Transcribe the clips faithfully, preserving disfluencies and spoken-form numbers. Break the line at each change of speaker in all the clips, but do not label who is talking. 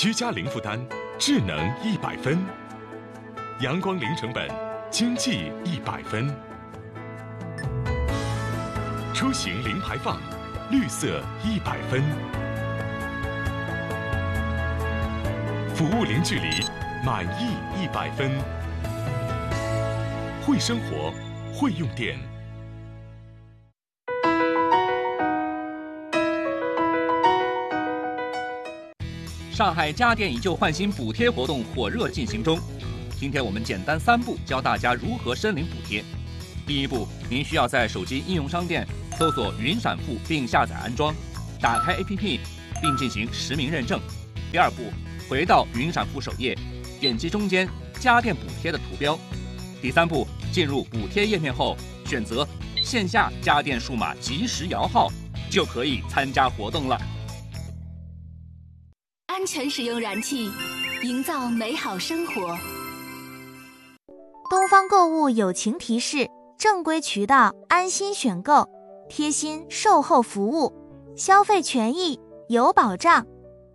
居家零负担，智能一百分；阳光零成本，经济一百分；出行零排放，绿色一百分；服务零距离，满意一百分。会生活，会用电。
上海家电以旧换新补贴活动火热进行中。今天我们简单三步教大家如何申领补贴。第一步，您需要在手机应用商店搜索云闪付并下载安装，打开 A P P 并进行实名认证。第二步，回到云闪付首页，点击中间家电补贴的图标。第三步，进入补贴页面后，选择线下家电数码即时摇号，就可以参加活动了。
安全使用燃气，营造美好生活。
东方购物友情提示：正规渠道安心选购，贴心售后服务，消费权益有保障。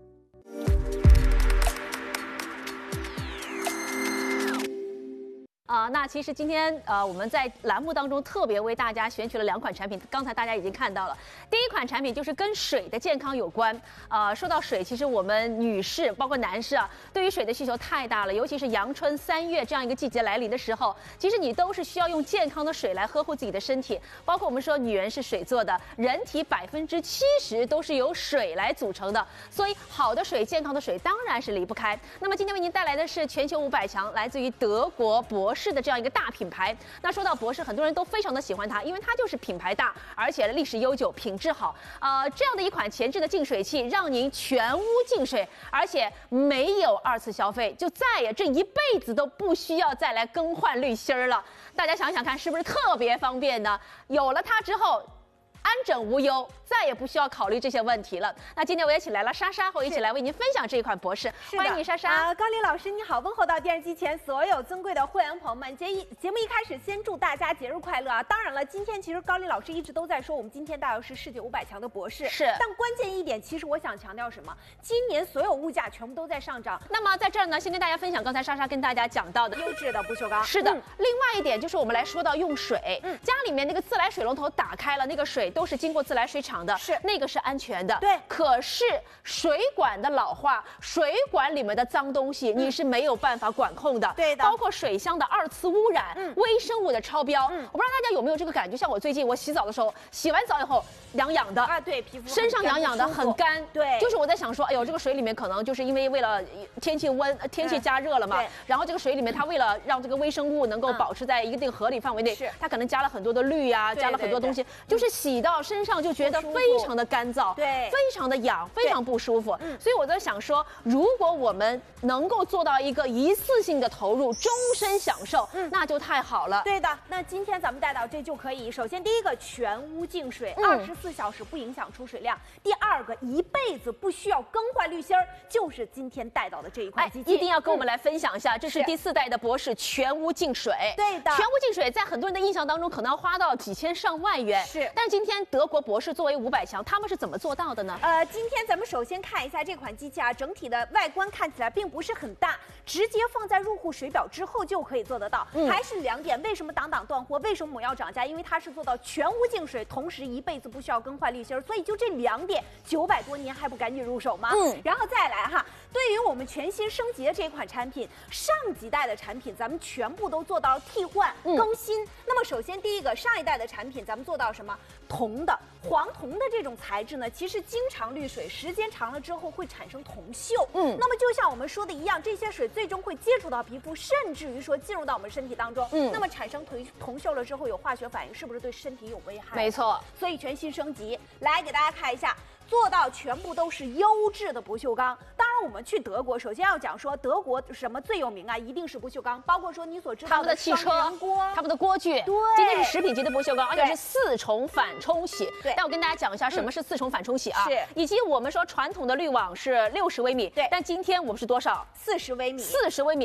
啊、呃，那其实今天呃我们在栏目当中特别为大家选取了两款产品，刚才大家已经看到了。第一款产品就是跟水的健康有关。呃，说到水，其实我们女士包括男士啊，对于水的需求太大了，尤其是阳春三月这样一个季节来临的时候，其实你都是需要用健康的水来呵护自己的身体。包括我们说女人是水做的，人体百分之七十都是由水来组成的，所以好的水、健康的水当然是离不开。那么今天为您带来的是全球五百强，来自于德国博士的这样一个大品牌。那说到博士，很多人都非常的喜欢它，因为它就是品牌大，而且历史悠久，品质好。呃，这样的一款前置的净水器，让您全屋净水，而且没有二次消费，就再也这一辈子都不需要再来更换滤芯儿了。大家想想看，是不是特别方便呢？有了它之后，安枕无忧，再也不需要考虑这些问题了。那今天我也请来了莎莎，和我一起来为您分享这一款博士。欢迎你，莎莎。
啊、呃，高丽老师你好，问候到电视机前所有尊贵的会员朋友们。节一节目一开始，先祝大家节日快乐啊！当然了，今天其实高丽老师一直都在说，我们今天带的是世界五百强的博士。
是。
但关键一点，其实我想强调什么？今年所有物价全部都在上涨。
那么在这儿呢，先跟大家分享刚才莎莎跟大家讲到的
优质的不锈钢。
是的。
嗯、
另外一点就是我们来说到用水，嗯，家里面那个自来水龙头打开了，那个水都是经过自来水厂的，
是
那个是安全的。
对。
可是水管的老化，水管里面的脏东西，嗯、你是没有办法管控的。
对的。
包括水箱的二次污染，嗯，微生物的超标。嗯，我不知道大家有没有这个感觉，像我最近我洗澡的时候，洗完澡以后痒痒的
啊，对，皮肤
身上痒痒的，很干。
对。
就是我在想说，哎呦，这个水里面可能就是因为为了天气温天气加热了嘛，
嗯、
然后这个水里面它为了让这个微生物能够保持在一定合理范围内，
是、嗯、
它可能加了很多的氯呀、啊，加了很多东西，就是洗到身上就觉得非常的干燥，
对，
非常的痒，非常不舒服。嗯，所以我在想说，如果我们能够做到一个一次性的投入，终身享受，嗯，那就太好了。
对的，那今天咱们带到这就可以。首先，第一个全屋净水，二十四小时不影响出水量；第二个，一辈子不需要更换滤芯儿，就是今天带到的这一款机器。
哎，一定要跟我们来分享一下，嗯、这是第四代的博士全屋净水。
对的，
全屋净水在很多人的印象当中可能要花到几千上万元，
是。
但是今天德国博士作为五百强，他们是怎么做到的呢？
呃，今天咱们首先看一下这款机器啊，整体的外观看起来并不是很大，直接放在入户水表之后就可以做得到。嗯、还是两点，为什么档档断货？为什么我要涨价？因为它是做到全屋净水，同时一辈子不需要更换滤芯，所以就这两点，九百多年还不赶紧入手吗？嗯，然后再来哈，对于我们全新升级的这款产品，上几代的产品咱们全部都做到了替换、嗯、更新。那么首先第一个，上一代的产品咱们做到什么？铜的。黄铜的这种材质呢，其实经常滤水，时间长了之后会产生铜锈。嗯，那么就像我们说的一样，这些水最终会接触到皮肤，甚至于说进入到我们身体当中。嗯，那么产生铜铜锈了之后有化学反应，是不是对身体有危害？
没错，
所以全新升级，来给大家看一下。做到全部都是优质的不锈钢。当然，我们去德国，首先要讲说德国什么最有名啊，一定是不锈钢，包括说你所知道
的汽车
锅、
他们的锅具，
对，
今天是食品级的不锈钢，而且是四重反冲洗。
对，
但我跟大家讲一下什么是四重反冲洗啊，
是，
以及我们说传统的滤网是六十微米，
对，
但今天我们是多少？
四十微米，
四十微米。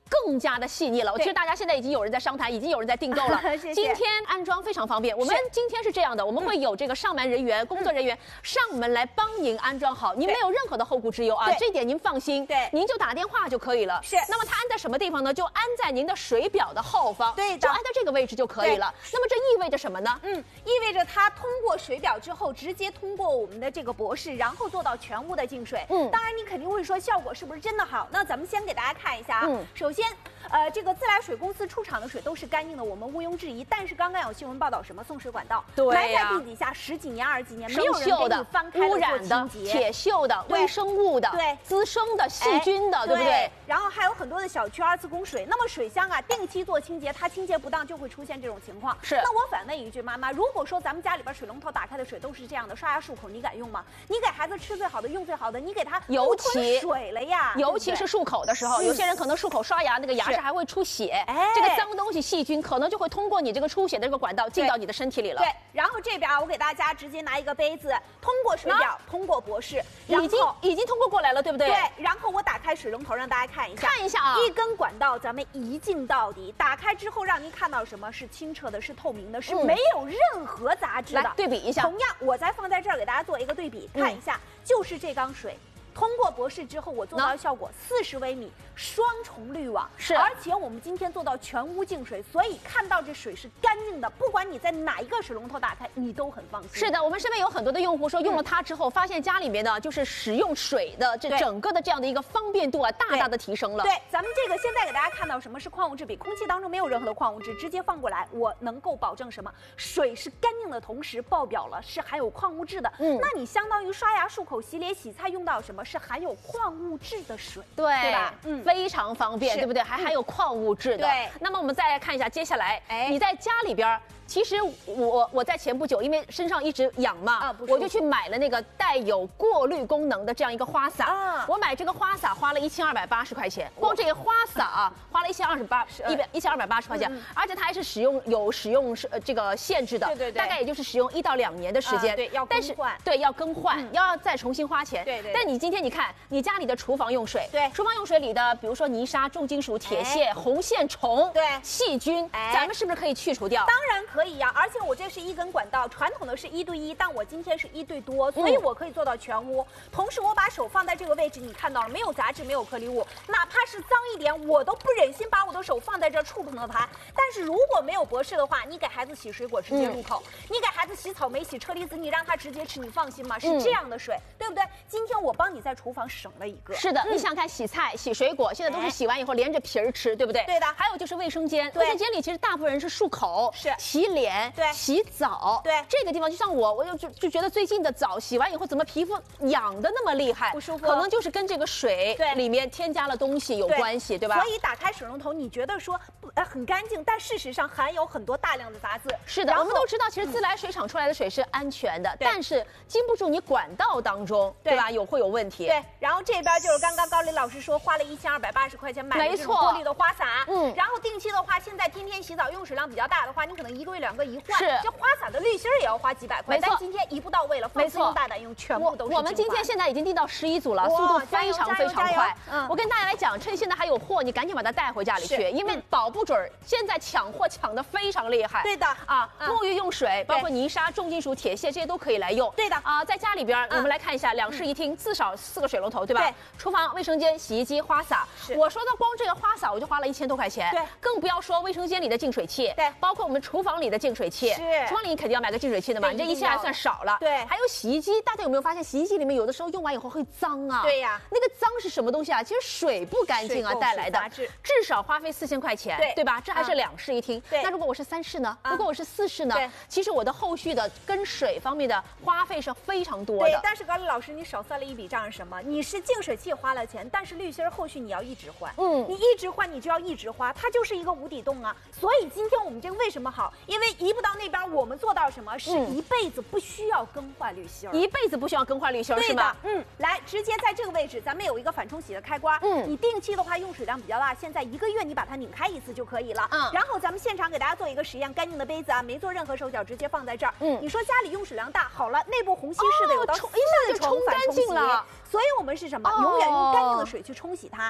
更加的细腻了。其实大家现在已经有人在商谈，已经有人在订购了。
谢谢。
今天安装非常方便，我们今天是这样的，我们会有这个上门人员、工作人员上门来帮您安装好，您没有任何的后顾之忧啊，这点您放心。
对，
您就打电话就可以了。
是。
那么它安在什么地方呢？就安在您的水表的后方。
对的。
就安在这个位置就可以了。那么这意味着什么呢？
嗯，意味着它通过水表之后，直接通过我们的这个博士，然后做到全屋的净水。嗯，当然你肯定会说效果是不是真的好？那咱们先给大家看一下啊。嗯，首先，呃，这个自来水公司出厂的水都是干净的，我们毋庸置疑。但是刚刚有新闻报道，什么送水管道埋在地底下十几年、二十几年，没有人给你翻开
污染的、铁锈的、微生物的、对滋生的、细菌的，对不对？
然后还有很多的小区二次供水，那么水箱啊，定期做清洁，它清洁不当就会出现这种情况。
是。
那我反问一句，妈妈，如果说咱们家里边水龙头打开的水都是这样的，刷牙漱口，你敢用吗？你给孩子吃最好的、用最好的，你给他
尤其
水了呀，
尤其是漱口的时候，有些人可能漱口刷牙那个牙齿还会出血，这个脏东西、细菌可能就会通过你这个出血的这个管道进到你的身体里了。
对。然后这边啊，我给大家直接拿一个杯子，通过水表，通过博士，
已经已经通过过来了，对不对？
对。然后我打开水龙头，让大家看一下，
看一下啊，
一根管道咱们一进到底，打开之后让您看到什么是清澈的，是透明的，是没有任何杂质的。
来对比一下。
同样，我再放在这儿给大家做一个对比，看一下，就是这缸水。通过博士之后，我做到效果四十微米双重滤网，
是，
而且我们今天做到全屋净水，所以看到这水是干净的，不管你在哪一个水龙头打开，你都很放心。
是的，我们身边有很多的用户说用了它之后，发现家里面呢就是使用水的这整个的这样的一个方便度啊，大大的提升了。
对，咱们这个现在给大家看到什么是矿物质比，空气当中没有任何的矿物质，直接放过来，我能够保证什么？水是干净的同时爆表了是含有矿物质的。嗯，那你相当于刷牙、漱口、洗脸、洗菜用到什么是含有矿矿物质的水，
对
对吧？
嗯，非常方便，对不对？还含有矿物质的。
对。
那么我们再来看一下，接下来，哎，你在家里边，其实我我在前不久，因为身上一直痒嘛，啊，我就去买了那个带有过滤功能的这样一个花洒。啊，我买这个花洒花了一千二百八十块钱，光这个花洒啊，花了一千二十八一百一千二百八十块钱，而且它还是使用有使用是这个限制的，
对对对，
大概也就是使用一到两年的时间，
对，要更换，
对，要更换，要再重新花钱，
对对。
但你今天你看你家里的厨房用水，
对，
厨房用水里的，比如说泥沙、重金属、铁屑、红线虫，
对，
细菌，咱们是不是可以去除掉？
当然可以呀，而且我这是一根管道，传统的是一对一，但我今天是一对多，所以我可以做到全屋。同时我把手放在这个位置，你看到了没有杂质，没有颗粒物，哪怕是脏一点，我都不忍心把我的手放在这儿触碰到它。但是如果没有博士的话，你给孩子洗水果直接入口，你给孩子洗草莓、洗车厘子，你让他直接吃，你放心吗？是这样的水，对不对？今天我帮你在厨房省了一个。
是的，你想看洗菜、洗水果，现在都是洗完以后连着皮儿吃，对不对？
对的。
还有就是卫生间，卫生间里其实大部分人是漱口、
是
洗脸、
对
洗澡，
对
这个地方就像我，我就就就觉得最近的澡洗完以后，怎么皮肤痒的那么厉害，
不舒服，
可能就是跟这个水
对
里面添加了东西有关系，对吧？
所以打开水龙头，你觉得说呃很干净，但事实上含有很多大量的杂质。
是的，我们都知道，其实自来水厂出来的水是安全的，但是经不住你管道当中，对吧？有会有问题。
对，然后这边就是刚刚高丽老师说花了一千二百八十块钱买了这种过滤的花洒，嗯，然后定期的话，现在天天洗澡用水量比较大的话，你可能一个月两个一换，
是
这花洒的滤芯也要花几百块，但今天一步到位了，放心大胆用，全部都是。
我们今天现在已经订到十一组了，速度非常非常快。嗯，我跟大家来讲，趁现在还有货，你赶紧把它带回家里去，因为保不准现在抢货抢的非常厉害。
对的
啊，沐浴用水包括泥沙、重金属、铁屑这些都可以来用。
对的
啊，在家里边我们来看一下，两室一厅至少四个水龙头，对吧？
对，
厨房、卫生间、洗衣机、花洒。我说的光这个花洒我就花了一千多块钱，
对，
更不要说卫生间里的净水器，
对，
包括我们厨房里的净水器。
是，
厨房里你肯定要买个净水器的嘛，你这一千还算少了。
对，
还有洗衣机，大家有没有发现洗衣机里面有的时候用完以后会脏啊？
对呀，
那个脏是什么东西啊？其实水不干净啊带来的，至少花费四千块钱，
对
对吧？这还是两室一厅。
对，
那如果我是三室呢？如果我是四室呢？对，其实我的后续的跟水方面的花费是非常多的。
对，但是高丽老师，你少算了一笔账是什么？你是净水器花了钱，但是滤芯后续你要一直换，嗯，你一直换你就要一直花，它就是一个无底洞啊。所以今天我们这个为什么好？因为移不到那边，我们做到什么？是一辈子不需要更换滤芯，
一辈子不需要更换滤芯，是吗？
嗯，来，直接在这个位置，咱们有一个反冲洗的开关，嗯，你定期的话用水量比较大，现在一个月你把它拧开一次就可以了，嗯，然后咱们现场给大家做一个实验，干净的杯子啊，没做任何手脚，直接放在这儿，嗯，你说家里用水量大，好了，内部虹吸式的有到四重反冲洗了，所以我们是什么？永远用干净的水去冲洗它。当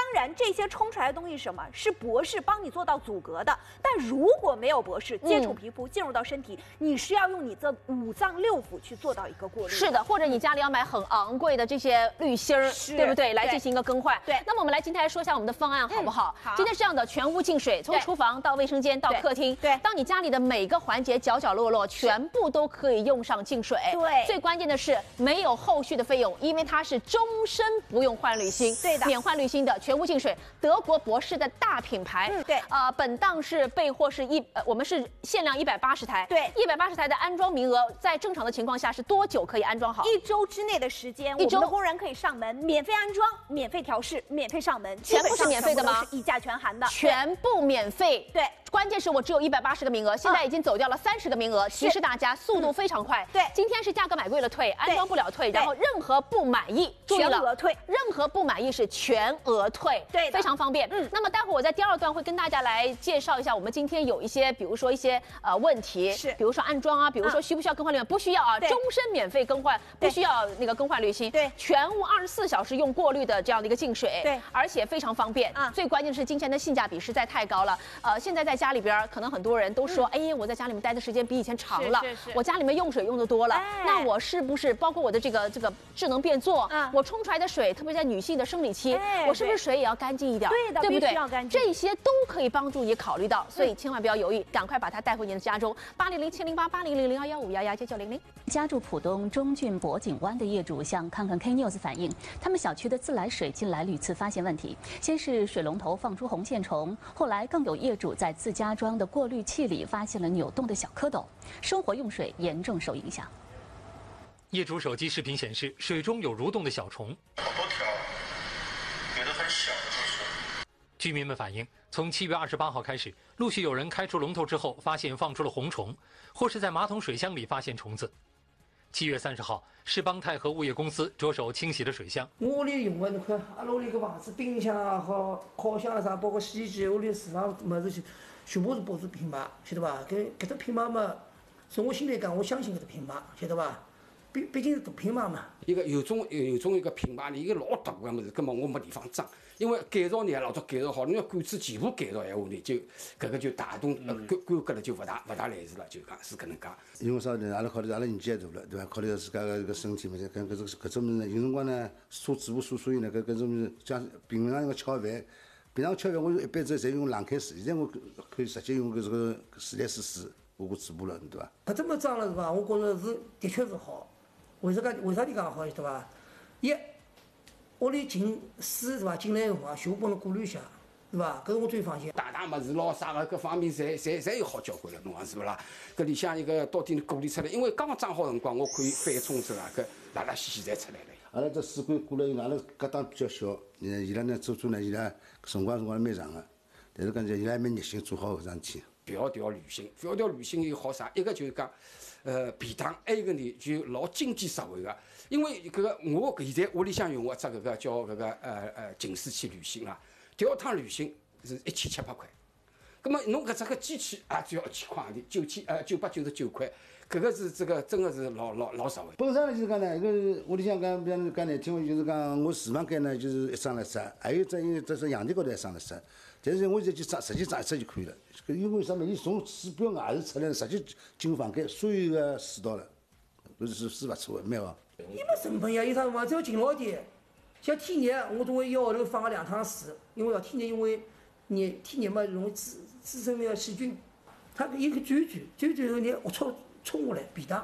然，这些冲出来的东西是什么？是博士帮你做到阻隔的。但如果没有博士接触皮肤、嗯、进入到身体，你是要用你这五脏六腑去做到一个过滤。
是的，或者你家里要买很昂贵的这些滤芯儿，对不对？来进行一个更换。对。那么我们来今天来说一下我们的方案好不好？嗯、好。今天是这样的，全屋进水，从厨房到卫生间到客厅，对，当你家里的每个环节角角落落全部都可以用上净水。对。最关键的是没有后续的费用，因为它是终身不用换滤芯，对的，免换滤芯的全屋净水，德国博士的大品牌。嗯，对。呃，本档是备货是一呃，我们是限量一百八十台。对。一百八十台的安装名额，在正常的情况下是多久可以安装好？
一周之内的时间，一周我们的工人可以上门，免费安装、免费调试、免费上门，
全部是免费的吗？
是以价全含的，
全部免费。
对。
关键是我只有一百八十个名额，现在已经走掉了三十个名额，提示大家速度非常快。对，今天是价格买贵了退，安装不了退，然后任何不满意，
全额退，
任何不满意是全额退，对，非常方便。嗯，那么待会儿我在第二段会跟大家来介绍一下，我们今天有一些，比如说一些呃问题，是，比如说安装啊，比如说需不需要更换滤芯，不需要啊，终身免费更换，不需要那个更换滤芯，对，全屋二十四小时用过滤的这样的一个净水，对，而且非常方便。啊，最关键是今天的性价比实在太高了。呃，现在在家里边可能很多人都说，嗯、哎，我在家里面待的时间比以前长了，是是是我家里面用水用的多了，哎、那我是不是包括我的这个这个智能变做，嗯、我冲出来的水，特别在女性的生理期，哎、我是不是水也要干净一点？对的，对不对？这些都可以帮助你考虑到，所以千万不要犹豫，赶快把它带回您的家中。八零零七零八八零零零幺幺五幺幺九九零零。
家住浦东中郡博景湾的业主向看看 K News 反映，他们小区的自来水近来屡次发现问题，先是水龙头放出红线虫，后来更有业主在自家装的过滤器里发现了扭动的小蝌蚪，生活用水严重受影响。
业主手机视频显示，水中有蠕动的小虫，
好多条，有的很小的都是。
居民们反映，从七月二十八号开始，陆续有人开出龙头之后，发现放出了红虫，或是在马桶水箱里发现虫子。七月三十号，世邦泰和物业公司着手清洗了水箱。
我里用的那块，阿拉屋里个房子，冰箱啊和烤箱啊啥，包括洗衣机，屋里厨房么子全部是保持平码，晓得吧？搿搿只平码嘛，从我心里讲，我相信搿只平码，晓得吧？毕毕竟是大平码嘛。
一个有种有种一个平码里一个老大个么子，根本我没地方装。因为改造呢，老早改造好，你要管子全部改造闲话呢，就搿个就大动呃规规格了就勿大勿大来事了，就讲是搿能介。
因为啥呢？阿拉考虑阿拉年纪也大了，对伐？考虑到自家个搿身体嘛，搿搿种搿种物事呢，有辰光呢，搓嘴巴搓所以呢，搿搿种物事像平常个吃好饭。平常吃饭，我一般只侪用冷开水，现在我可以直接用搿这个自来水水我过嘴巴了，对伐？
搿这么脏了是伐？我觉着是的确是好。为啥讲？为啥你讲好？对伐？一，屋里进水是伐？进来辰光全部帮侬过滤一下，是伐？搿是我最放心。
大大物事咯，啥个各方面侪侪侪有好交关了，侬讲是勿啦？搿里向一个到底过滤出来，因为刚刚装好辰光，我可以翻冲之啦，搿拉拉稀稀侪出来了。
阿拉这水管过来，因为阿拉隔档比较小，伊伊拉呢做做呢，伊拉辰光辰光蛮长个，但是讲伊拉蛮热心做好搿桩事体。
不要调滤芯，不要调滤芯有好啥？一个就是讲，呃，便当；还有一个呢就老经济实惠个，因为搿个我现在屋里向用个只搿个叫搿个呃呃净水器滤芯啊，调趟滤芯是一千七百块。葛么侬搿只个机器也只要一千块钿，九千呃九百九十九块。搿个是这个真的是老老老实惠。
本身呢就是讲呢，一个屋里向讲，比方讲难听话，就是讲我厨房间呢就是一张了塞，还有只因为这是阳台高头一张了塞，但是我现在就装，实际装一只就可以了。因为什么？伊从水表外头出来，直接进房间，所有个水道了，搿是是勿错的，蛮好。
伊没成本呀，有啥辰光只要勤劳点。像天热，我总归一个号头放个两趟水，因为要天热，因为热天热嘛容易滋滋生那个细菌，它有个转转转转后你龌龊。冲下来便当。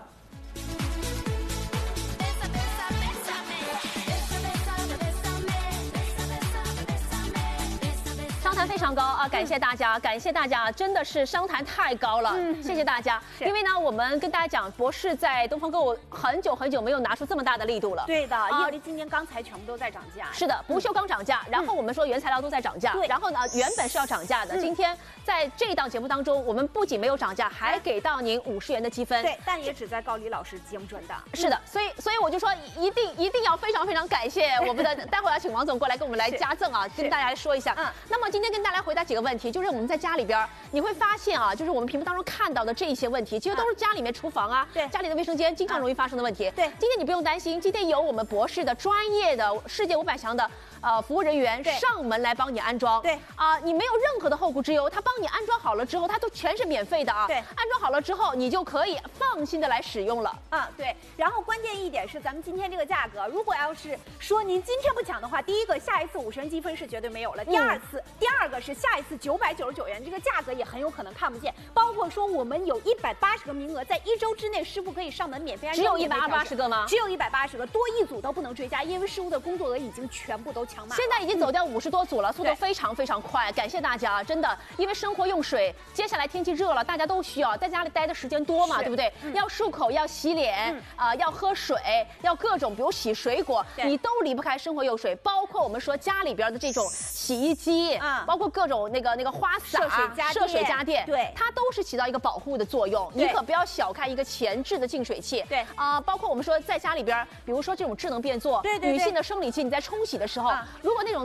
商谈非常高啊！感谢大家，感谢大家，真的是商谈太高了，嗯、谢谢大家。因为呢，我们跟大家讲，博士在东方购物很久很久没有拿出这么大的力度了。
对的，因为今年钢材全部都在涨价。
是的，不锈钢涨价，然后我们说原材料都在涨价，对，然后呢，原本是要涨价的，嗯、今天在这一档节目当中，我们不仅没有涨价，还给到您五十元的积分。
对，但也只在高李老师节目转达。
是的，所以所以我就说，一定一定要非常非常感谢我们的，待会儿要请王总过来跟我们来加赠啊，跟大家来说一下。嗯，那么今天。 天跟大家回答几个问题，就是我们在家里边你会发现啊，就是我们屏幕当中看到的这一些问题，其实都是家里面厨房啊，对，家里的卫生间经常容易发生的问题。对，今天你不用担心，今天有我们博士的专业的世界五百强的呃服务人员上门来帮你安装。对啊，你没有任何的后顾之忧，他帮你安装好了之后，它都全是免费的啊。对，安装好了之后，你就可以放心的来使用了。
啊，对。然后关键一点是，咱们今天这个价格，如果要是说您今天不抢的话，第一个下一次五十元积分是绝对没有了。第二次，嗯、第二个是下一次九百九十九元，这个价格也很有可能看不见。包括说我们有一百八十个名额，在一周之内师傅可以上门免费安装。
只有一百八十个吗？
只有一百八十个，多一组都不能追加，因为师傅的工作额已经全部都抢满了。
现在已经走掉五十多组了，速度非常非常快，感谢大家，真的，因为生活用水，接下来天气热了，大家都需要在家里待的时间多嘛，对不对？嗯、要漱口，要洗脸，啊、嗯呃，要喝水，要各种，比如洗水果，你都离不开生活用水。包括我们说家里边的这种洗衣机，啊、嗯，包括各种那个那个花洒、
涉水家
涉水家电，
对，
它都是起到一个保护的作用。你可不要小看一个前置的净水器，对啊、呃，包括我们说在家里边，比如说这种智能变座，对对对，女性的生理期你在冲洗的时候，啊、如果那种